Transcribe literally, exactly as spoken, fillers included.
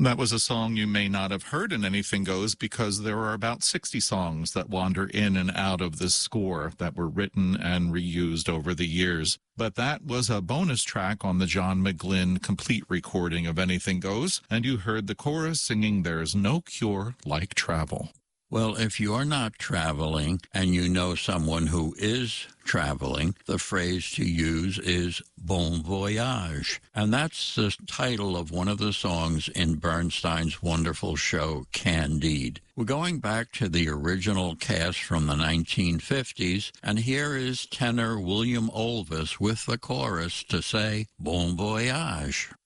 That was a song you may not have heard in Anything Goes because there are about sixty songs that wander in and out of this score that were written and reused over the years. But that was a bonus track on the John McGlynn complete recording of Anything Goes, and you heard the chorus singing There's No Cure Like Travel. Well, if you're not traveling and you know someone who is traveling, the phrase to use is bon voyage. And that's the title of one of the songs in Bernstein's wonderful show, Candide. We're going back to the original cast from the nineteen fifties, and here is tenor William Olvis with the chorus to say bon voyage.